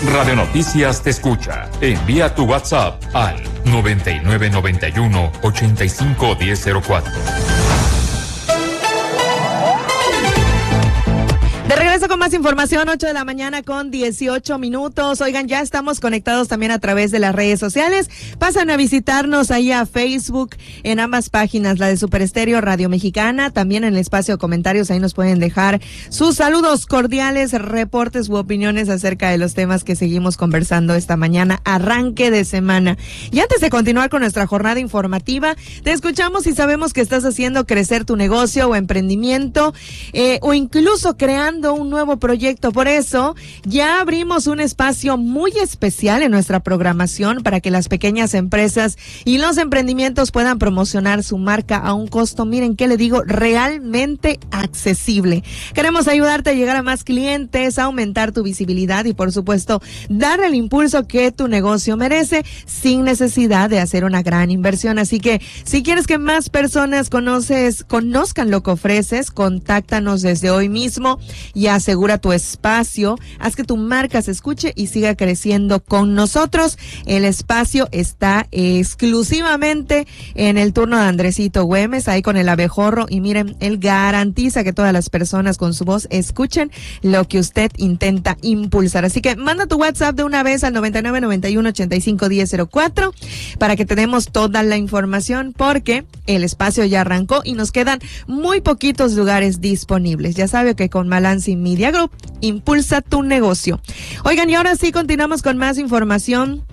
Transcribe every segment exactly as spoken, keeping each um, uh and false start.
Radio Noticias te escucha. Envía tu WhatsApp al noventa y nueve noventa y uno ochenta y cinco diez cero cuatro. De regreso con más información, ocho de la mañana con dieciocho minutos. Oigan, ya estamos conectados también a través de las redes sociales. Pasan a visitarnos ahí a Facebook, en ambas páginas, la de Super Estéreo Radio Mexicana, también en el espacio de comentarios, ahí nos pueden dejar sus saludos cordiales, reportes u opiniones acerca de los temas que seguimos conversando esta mañana, arranque de semana. Y antes de continuar con nuestra jornada informativa, te escuchamos y sabemos que estás haciendo crecer tu negocio o emprendimiento, eh, o incluso creando un nuevo proyecto. Por eso ya abrimos un espacio muy especial en nuestra programación para que las pequeñas empresas y los emprendimientos puedan promocionar su marca a un costo, miren qué le digo, realmente accesible. Queremos ayudarte a llegar a más clientes, a aumentar tu visibilidad y por supuesto darle el impulso que tu negocio merece sin necesidad de hacer una gran inversión. Así que si quieres que más personas conoces, conozcan lo que ofreces, contáctanos desde hoy mismo y asegura tu espacio, haz que tu marca se escuche y siga creciendo con nosotros. El espacio está exclusivamente en el turno de Andresito Güemes, ahí con el abejorro, y miren, él garantiza que todas las personas con su voz escuchen lo que usted intenta impulsar. Así que manda tu WhatsApp de una vez al noventa y nueve noventa y uno ochenta y cinco diez cero cuatro para que te demos toda la información, porque el espacio ya arrancó y nos quedan muy poquitos lugares disponibles. Ya sabe que con Malanzi Media Group impulsa tu negocio. Oigan, y ahora sí continuamos con más información.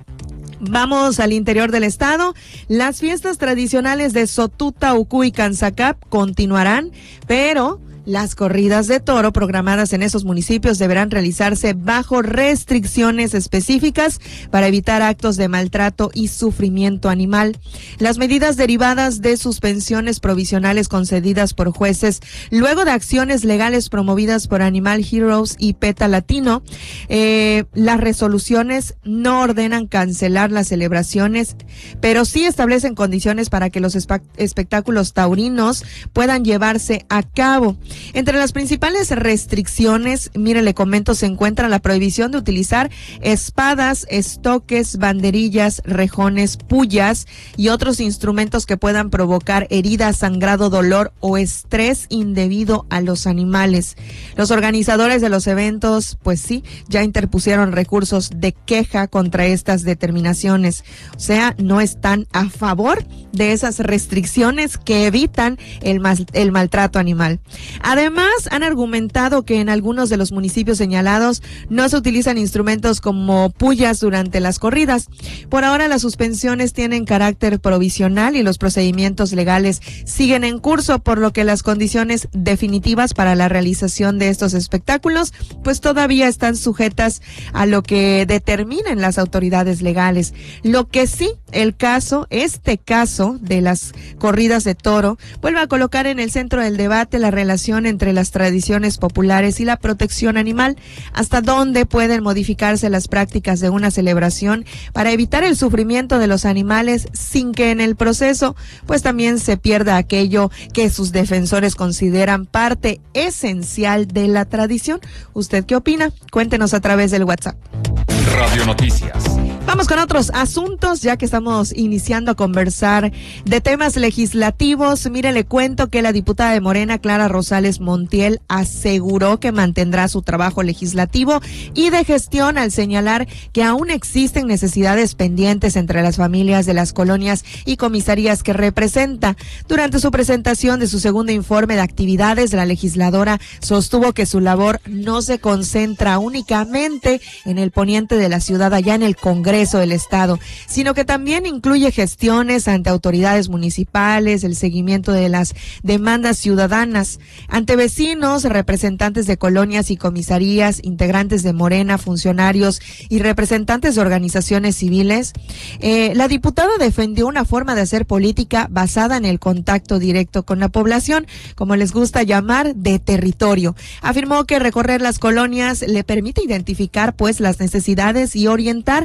Vamos al interior del estado. Las fiestas tradicionales de Sotuta, Ucú y Canzacap continuarán, pero las corridas de toro programadas en esos municipios deberán realizarse bajo restricciones específicas para evitar actos de maltrato y sufrimiento animal. Las medidas derivadas de suspensiones provisionales concedidas por jueces luego de acciones legales promovidas por Animal Heroes y PETA Latino, eh, las resoluciones no ordenan cancelar las celebraciones, pero sí establecen condiciones para que los espe- espectáculos taurinos puedan llevarse a cabo. Entre las principales restricciones, mire, le comento, se encuentra la prohibición de utilizar espadas, estoques, banderillas, rejones, pullas y otros instrumentos que puedan provocar heridas, sangrado, dolor o estrés indebido a los animales. Los organizadores de los eventos, pues sí, ya interpusieron recursos de queja contra estas determinaciones. O sea, no están a favor de esas restricciones que evitan el, mal, el maltrato animal. Además, han argumentado que en algunos de los municipios señalados no se utilizan instrumentos como pullas durante las corridas. Por ahora, las suspensiones tienen carácter provisional y los procedimientos legales siguen en curso, por lo que las condiciones definitivas para la realización de estos espectáculos pues todavía están sujetas a lo que determinen las autoridades legales. Lo que sí, el caso, este caso de las corridas de toro, vuelve a colocar en el centro del debate la relación entre las tradiciones populares y la protección animal, hasta dónde pueden modificarse las prácticas de una celebración para evitar el sufrimiento de los animales sin que en el proceso pues también se pierda aquello que sus defensores consideran parte esencial de la tradición. ¿Usted qué opina? Cuéntenos a través del WhatsApp. Radio Noticias. Vamos con otros asuntos, ya que estamos iniciando a conversar de temas legislativos. Mire, le cuento que la diputada de Morena, Clara Rosales Montiel, aseguró que mantendrá su trabajo legislativo y de gestión al señalar que aún existen necesidades pendientes entre las familias de las colonias y comisarías que representa. Durante su presentación de su segundo informe de actividades, la legisladora sostuvo que su labor no se concentra únicamente en el poniente de la ciudad, allá en el Congreso del Estado, sino que también incluye gestiones ante autoridades municipales, el seguimiento de las demandas ciudadanas ante vecinos, representantes de colonias y comisarías, integrantes de Morena, funcionarios y representantes de organizaciones civiles. Eh, la diputada defendió una forma de hacer política basada en el contacto directo con la población, como les gusta llamar, de territorio. Afirmó que recorrer las colonias le permite identificar pues las necesidades y orientar a la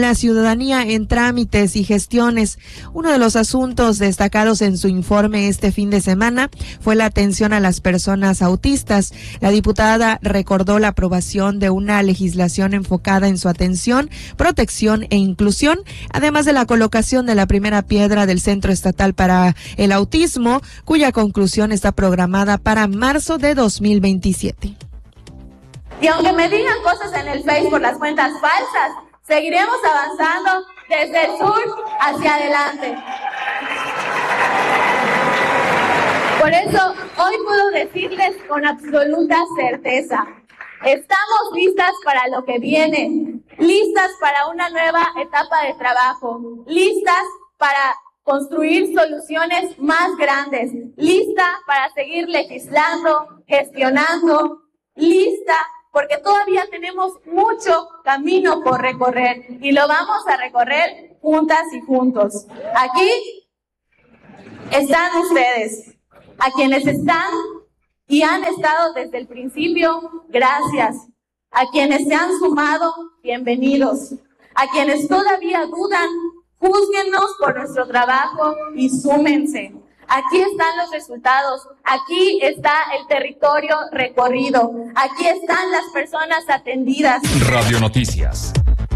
la ciudadanía en trámites y gestiones. Uno de los asuntos destacados en su informe este fin de semana fue la atención a las personas autistas. La diputada recordó la aprobación de una legislación enfocada en su atención, protección e inclusión, además de la colocación de la primera piedra del Centro Estatal para el Autismo, cuya conclusión está programada para marzo de dos mil veintisiete. Y aunque me digan cosas en el Face por las cuentas falsas, seguiremos avanzando desde el sur hacia adelante. Por eso, hoy puedo decirles con absoluta certeza, estamos listas para lo que viene, listas para una nueva etapa de trabajo, listas para construir soluciones más grandes, lista para seguir legislando, gestionando, lista porque todavía tenemos mucho camino por recorrer y lo vamos a recorrer juntas y juntos. Aquí están ustedes, a quienes están y han estado desde el principio, gracias. A quienes se han sumado, bienvenidos. A quienes todavía dudan, júzguennos por nuestro trabajo y súmense. Aquí están los resultados, aquí está el territorio recorrido, aquí están las personas atendidas. Radio Noticias.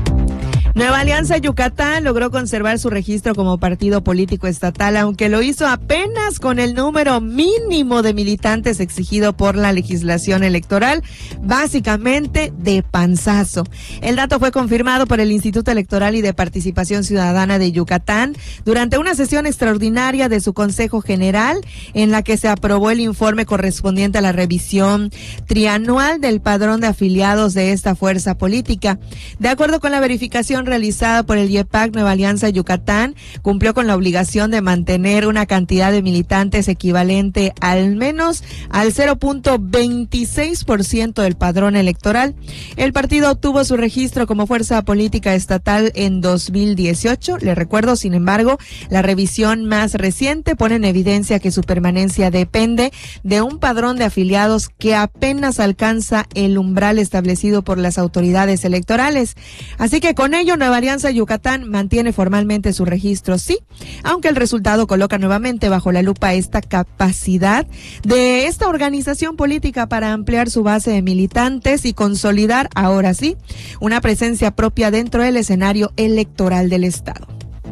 Nueva Alianza Yucatán logró conservar su registro como partido político estatal, aunque lo hizo apenas con el número mínimo de militantes exigido por la legislación electoral, básicamente de panzazo. El dato fue confirmado por el Instituto Electoral y de Participación Ciudadana de Yucatán durante una sesión extraordinaria de su Consejo General, en la que se aprobó el informe correspondiente a la revisión trianual del padrón de afiliados de esta fuerza política. De acuerdo con la verificación realizada por el IEPAC, Nueva Alianza Yucatán cumplió con la obligación de mantener una cantidad de militantes equivalente al menos al cero punto veintiséis por ciento del padrón electoral. El partido obtuvo su registro como fuerza política estatal en dos mil dieciocho. Le recuerdo, sin embargo, la revisión más reciente pone en evidencia que su permanencia depende de un padrón de afiliados que apenas alcanza el umbral establecido por las autoridades electorales. Así que con ello, Nueva Alianza Yucatán mantiene formalmente su registro, sí, aunque el resultado coloca nuevamente bajo la lupa esta capacidad de esta organización política para ampliar su base de militantes y consolidar, ahora sí, una presencia propia dentro del escenario electoral del Estado.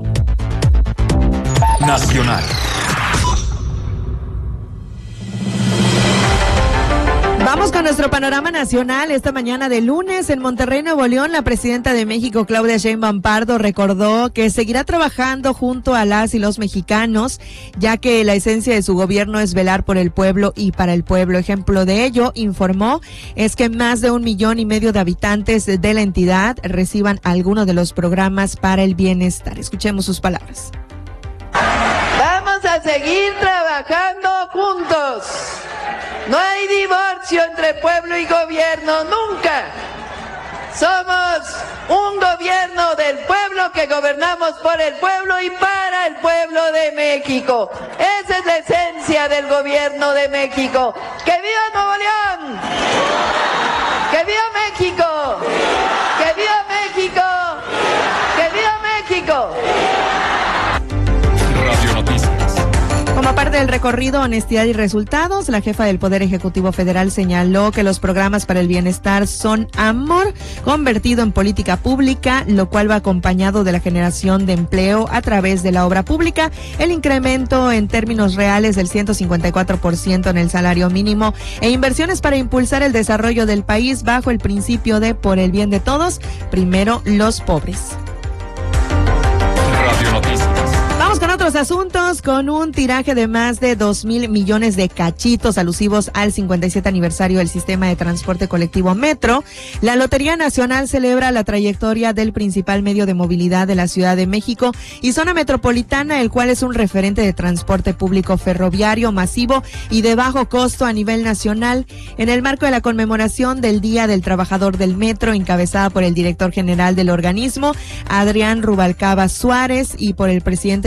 Nacional. Vamos con nuestro panorama nacional. Esta mañana de lunes en Monterrey, Nuevo León, la presidenta de México, Claudia Sheinbaum Pardo, recordó que seguirá trabajando junto a las y los mexicanos, ya que la esencia de su gobierno es velar por el pueblo y para el pueblo. Ejemplo de ello, informó, es que más de un millón y medio de habitantes de la entidad reciban alguno de los programas para el bienestar. Escuchemos sus palabras. Vamos a seguir trabajando juntos. No hay divorcio entre pueblo y gobierno, nunca. Somos un gobierno del pueblo que gobernamos por el pueblo y para el pueblo de México. Esa es la esencia del gobierno de México. ¡Que viva Nuevo León! ¡Que viva México! ¡Que viva México! ¡Que viva México! Radio Noticias. Como parte del recorrido Honestidad y Resultados, la jefa del Poder Ejecutivo Federal señaló que los programas para el bienestar son amor convertido en política pública, lo cual va acompañado de la generación de empleo a través de la obra pública, el incremento en términos reales del ciento cincuenta y cuatro por ciento en el salario mínimo e inversiones para impulsar el desarrollo del país bajo el principio de por el bien de todos, primero los pobres. Radio Noticias. Vamos con otros asuntos. Con un tiraje de más de dos mil millones de cachitos alusivos al cincuenta y siete aniversario del sistema de transporte colectivo Metro, la Lotería Nacional celebra la trayectoria del principal medio de movilidad de la Ciudad de México y zona metropolitana, el cual es un referente de transporte público ferroviario masivo y de bajo costo a nivel nacional. En el marco de la conmemoración del Día del Trabajador del Metro, encabezada por el director general del organismo, Adrián Rubalcaba Suárez, y por el presidente del Sindicato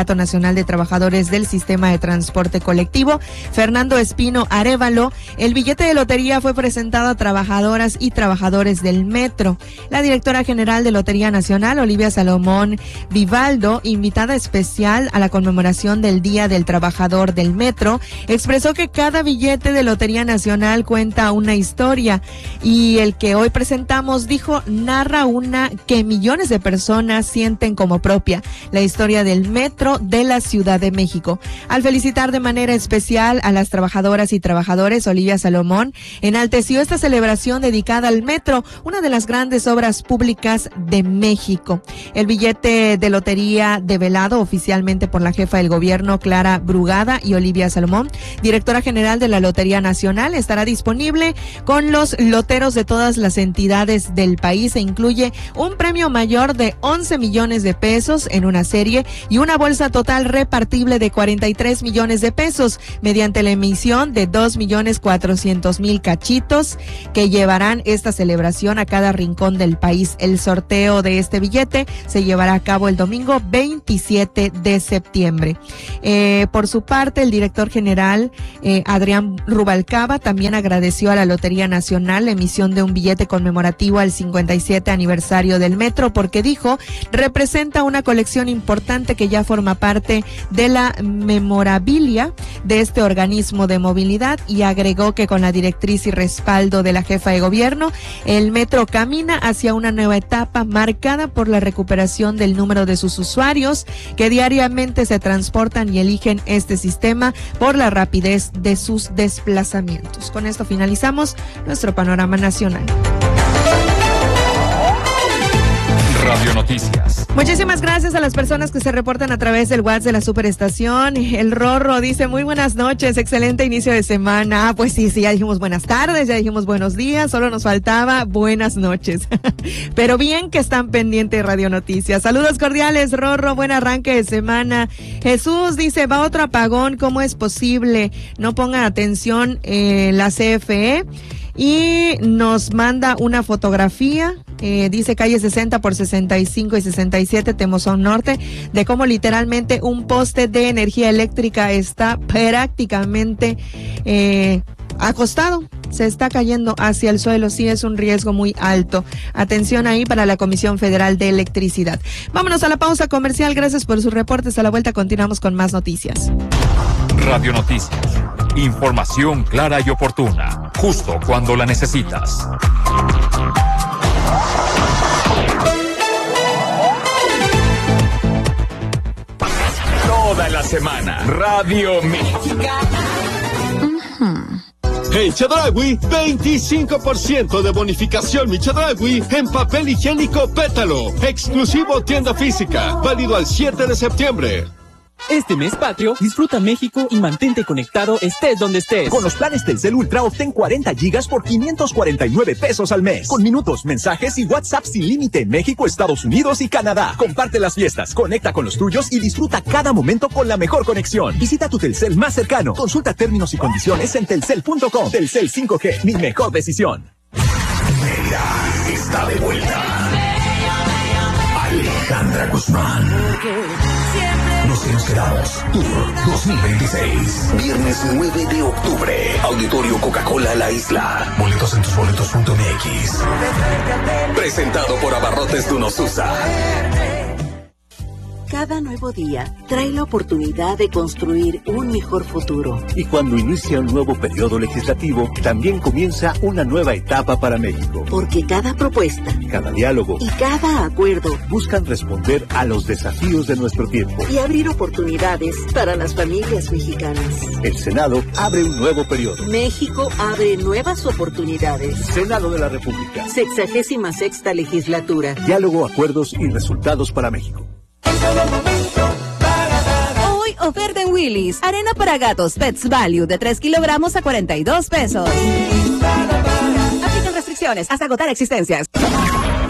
Sindicato Nacional de Trabajadores del Sistema de Transporte Colectivo, Fernando Espino Arévalo, el billete de lotería fue presentado a trabajadoras y trabajadores del metro. La directora general de Lotería Nacional, Olivia Salomón Vivaldo, invitada especial a la conmemoración del Día del Trabajador del Metro, expresó que cada billete de Lotería Nacional cuenta una historia y el que hoy presentamos, dijo, narra una que millones de personas sienten como propia, la historia del metro de la Ciudad de México. Al felicitar de manera especial a las trabajadoras y trabajadores, Olivia Salomón enalteció esta celebración dedicada al metro, una de las grandes obras públicas de México. El billete de lotería develado oficialmente por la jefa del gobierno, Clara Brugada, y Olivia Salomón, directora general de la Lotería Nacional, estará disponible con los loteros de todas las entidades del país e incluye un premio mayor de once millones de pesos en una serie y una bolsa total repartible de cuarenta y tres millones de pesos mediante la emisión de dos millones cuatrocientos mil cachitos que llevarán esta celebración a cada rincón del país. El sorteo de este billete se llevará a cabo el domingo veintisiete de septiembre. Eh, por su parte, el director general eh, Adrián Rubalcaba también agradeció a la Lotería Nacional la emisión de un billete conmemorativo al cincuenta y siete aniversario del metro, porque dijo, representa una colección importante que ya forma parte de la memorabilia de este organismo de movilidad, y agregó que con la directriz y respaldo de la jefa de gobierno, el metro camina hacia una nueva etapa marcada por la recuperación del número de sus usuarios que diariamente se transportan y eligen este sistema por la rapidez de sus desplazamientos. Con esto finalizamos nuestro panorama nacional. Radio Noticias. Muchísimas gracias a las personas que se reportan a través del WhatsApp de la Superestación. El Rorro dice, muy buenas noches, excelente inicio de semana. Ah, pues sí, sí, ya dijimos buenas tardes, ya dijimos buenos días, solo nos faltaba buenas noches. Pero bien que están pendientes de Radio Noticias. Saludos cordiales, Rorro, buen arranque de semana. Jesús dice, va otro apagón, ¿cómo es posible? No pongan atención eh, la C F E. Y nos manda una fotografía, eh, dice calle sesenta por sesenta y cinco y sesenta y siete, Temozón Norte, de cómo literalmente un poste de energía eléctrica está prácticamente eh, acostado, se está cayendo hacia el suelo. Sí, es un riesgo muy alto. Atención ahí para la Comisión Federal de Electricidad. Vámonos a la pausa comercial, gracias por sus reportes. A la vuelta continuamos con más noticias. Radio Noticias. Información clara y oportuna, justo cuando la necesitas. Toda la semana, Radio Mexicana. En Chedraui, veinticinco por ciento de bonificación mi Chedraui en papel higiénico Pétalo. Exclusivo tienda física, válido al siete de septiembre. Este mes patrio, disfruta México y mantente conectado estés donde estés. Con los planes Telcel Ultra obtén cuarenta gigas por quinientos cuarenta y nueve pesos al mes. Con minutos, mensajes y WhatsApp sin límite en México, Estados Unidos y Canadá. Comparte las fiestas, conecta con los tuyos y disfruta cada momento con la mejor conexión. Visita tu Telcel más cercano. Consulta términos y condiciones en telcel punto com. Telcel cinco G, mi mejor decisión. Mira, está de vuelta. Alejandra Guzmán. Nos hemos quedado. Tour dos mil veintiséis. Viernes nueve de octubre. Auditorio Coca-Cola La Isla. Boletos en tus boletos punto m x. Presentado por Abarrotes Dunosusa. Cada nuevo día trae la oportunidad de construir un mejor futuro. Y cuando inicia un nuevo periodo legislativo, también comienza una nueva etapa para México. Porque cada propuesta, cada diálogo y cada acuerdo buscan responder a los desafíos de nuestro tiempo y abrir oportunidades para las familias mexicanas. El Senado abre un nuevo periodo. México abre nuevas oportunidades. Senado de la República. Sexagésima sexta legislatura. Diálogo, acuerdos y resultados para México. Hoy oferta en Willy's. Arena para gatos Pets Value de tres kilogramos a cuarenta y dos pesos. Aplican restricciones hasta agotar existencias.